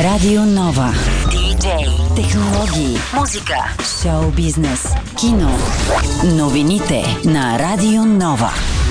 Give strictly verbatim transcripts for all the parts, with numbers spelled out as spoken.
Радио Нова. Диджей, технологии, музика, шоу бизнес, кино. Новините на Радио Нова.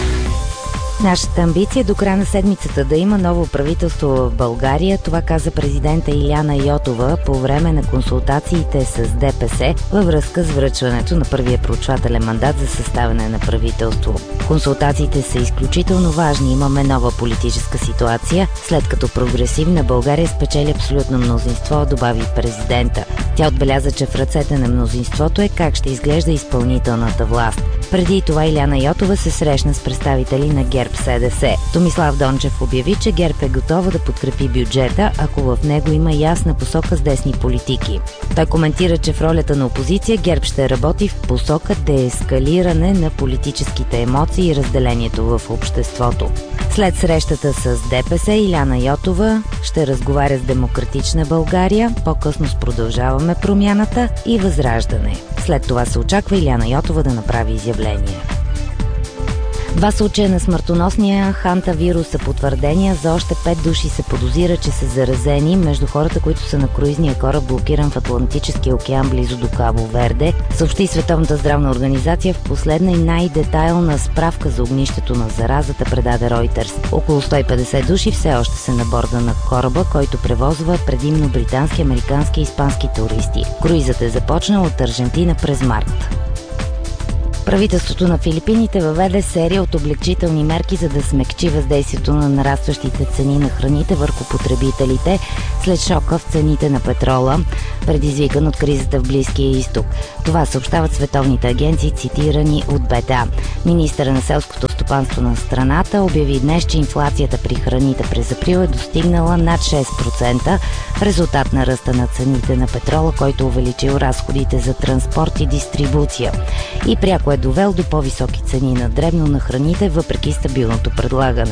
Нашата амбиция до края на седмицата да има ново правителство в България, това каза президента Иляна Йотова по време на консултациите с ДПС във връзка с връчването на първия проучвателен мандат за съставяне на правителство. Консултациите са изключително важни, имаме нова политическа ситуация, след като прогресивна България спечели абсолютно мнозинство, добави президента. Тя отбеляза, че в ръцете на мнозинството е как ще изглежда изпълнителната власт. Преди това Иляна Йотова се срещна с представители на ГЕРБ-СДС. Томислав Дончев обяви, че ГЕРБ е готова да подкрепи бюджета, ако в него има ясна посока с десни политики. Той коментира, че в ролята на опозиция ГЕРБ ще работи в посока деескалиране на политическите емоции и разделението в обществото. След срещата с ДПС, Иляна Йотова ще разговаря с Демократична България, по-късно с Продължаваме промяната и Възраждане. След това се очаква Иляна Йотова да направи изявление. Два случая на смъртоносния хантавирус са потвърдения. За още пет души се подозира, че са заразени между хората, които са на круизния кораб, блокиран в Атлантическия океан близо до Кабо Верде, съобщи Световната здравна организация в последна и най-детайлна справка за огнището на заразата, предаде Reuters. Около сто и петдесет души все още са на борда на кораба, който превозва предимно британски, американски и испански туристи. Круизът е започнал от Аржентина през март. Правителството на Филипините въведе серия от облекчителни мерки, за да смекчи въздействието на нарастващите цени на храните върху потребителите след шока в цените на петрола, предизвикан от кризата в Близкия изток. Това съобщават световните агенции, цитирани от БТА. Министъра на селското стопанство на страната обяви днес, че инфлацията при храните през април е достигнала над шест процента в резултат на ръста на цените на петрола, който увеличил разходите за транспорт и дистрибуция и пряко е довел до по-високи цени на дребно на храните, въпреки стабилното предлагане.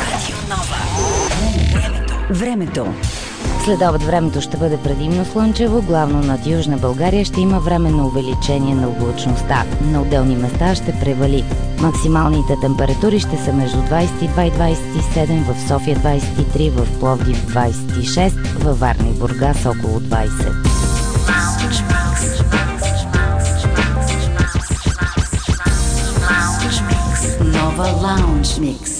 Времето. Следобед времето ще бъде предимно слънчево, главно над Южна България ще има временно увеличение на облачността. На отделни места ще превали. Максималните температури ще са между двадесет и два и двадесет и седем, в София двадесет и три, в Пловдив двадесет и шест, във Варна и Бургас около двадесет. Нова Лаунж Микс.